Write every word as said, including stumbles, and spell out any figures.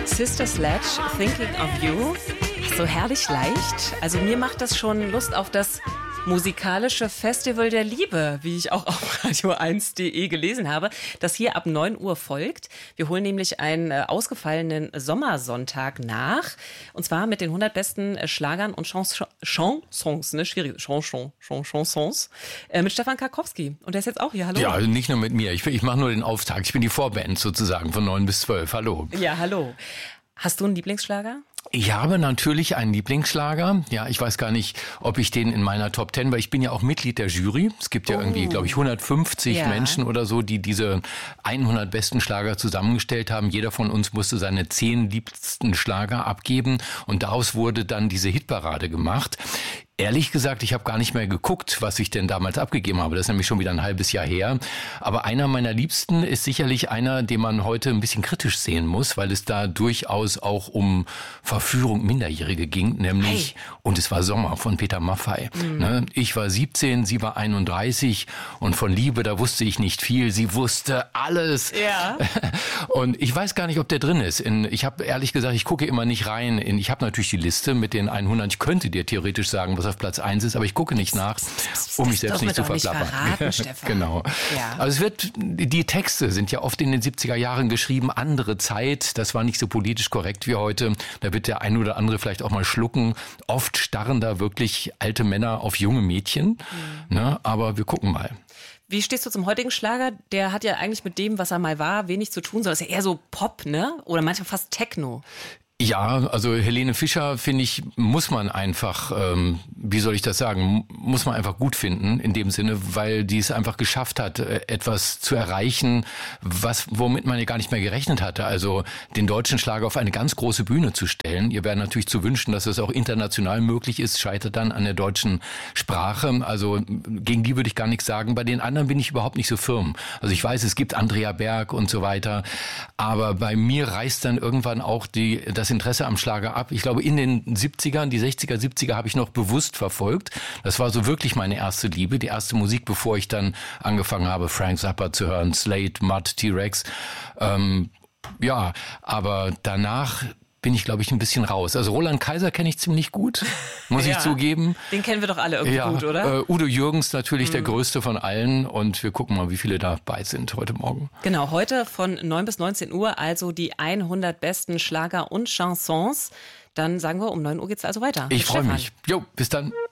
Sister Sledge, Thinking of You. So herrlich leicht. Also mir macht das schon Lust auf das musikalische Festival der Liebe, wie ich auch auf radio eins punkt de gelesen habe, das hier ab neun Uhr folgt. Wir holen nämlich einen äh, ausgefallenen Sommersonntag nach. Und zwar mit den hundert besten äh, Schlagern und Chans- Chansons, ne, schwierig, Chanson, Chan- Chansons, äh, mit Stefan Karkowski. Und der ist jetzt auch hier. Hallo. Ja, nicht nur mit mir. Ich, ich mache nur den Auftakt. Ich bin die Vorband sozusagen von neun bis zwölf. Hallo. Ja, hallo. Hast du einen Lieblingsschlager? Ich habe natürlich einen Lieblingsschlager. Ja, ich weiß gar nicht, ob ich den in meiner Top Ten, weil ich bin ja auch Mitglied der Jury. Es gibt ja oh. irgendwie, glaube ich, hundertfünfzig ja. Menschen oder so, die diese hundert besten Schlager zusammengestellt haben. Jeder von uns musste seine zehn liebsten Schlager abgeben und daraus wurde dann diese Hitparade gemacht. Ehrlich gesagt, ich habe gar nicht mehr geguckt, was ich denn damals abgegeben habe. Das ist nämlich schon wieder ein halbes Jahr her. Aber einer meiner Liebsten ist sicherlich einer, den man heute ein bisschen kritisch sehen muss, weil es da durchaus auch um Verführung Minderjährige ging, nämlich, hey. und es war Sommer von Peter Maffay. Mhm. Ich war siebzehn, sie war einunddreißig und von Liebe, da wusste ich nicht viel. Sie wusste alles. Ja. Und ich weiß gar nicht, ob der drin ist. Ich habe ehrlich gesagt, ich gucke immer nicht rein. Ich habe natürlich die Liste mit den hundert. Ich könnte dir theoretisch sagen, was auf Platz eins ist, aber ich gucke nicht nach, um mich selbst nicht zu verplappern. Genau. Ja. Also es wird, die Texte sind ja oft in den siebziger Jahren geschrieben, andere Zeit, das war nicht so politisch korrekt wie heute. Da wird der ein oder andere vielleicht auch mal schlucken. Oft starren da wirklich alte Männer auf junge Mädchen. Mhm. Ne? Aber wir gucken mal. Wie stehst du zum heutigen Schlager? Der hat ja eigentlich mit dem, was er mal war, wenig zu tun, sondern ist ja eher so Pop, ne? Oder manchmal fast Techno. Ja, also Helene Fischer, finde ich, muss man einfach, ähm, wie soll ich das sagen, muss man einfach gut finden in dem Sinne, weil die es einfach geschafft hat, etwas zu erreichen, was womit man ja gar nicht mehr gerechnet hatte. Also den deutschen Schlager auf eine ganz große Bühne zu stellen. Ihr wäre natürlich zu wünschen, dass es auch international möglich ist, scheitert dann an der deutschen Sprache. Also gegen die würde ich gar nichts sagen. Bei den anderen bin ich überhaupt nicht so firm. Also ich weiß, es gibt Andrea Berg und so weiter, aber bei mir reißt dann irgendwann auch die das Interesse am Schlager ab. Ich glaube, in den siebzigern, die sechziger, siebziger habe ich noch bewusst verfolgt. Das war so wirklich meine erste Liebe, die erste Musik, bevor ich dann angefangen habe, Frank Zappa zu hören, Slade, Mutt, T-Rex. Ähm, ja, aber danach bin ich, glaube ich, ein bisschen raus. Also Roland Kaiser kenne ich ziemlich gut, muss ja, ich zugeben. Den kennen wir doch alle irgendwie ja, gut, oder? Äh, Udo Jürgens natürlich mhm. der größte von allen und wir gucken mal, wie viele dabei sind heute Morgen. Genau, heute von neun bis neunzehn Uhr, also die hundert besten Schlager und Chansons. Dann sagen wir, um neun Uhr geht's also weiter. Ich freue mich. Jo, bis dann.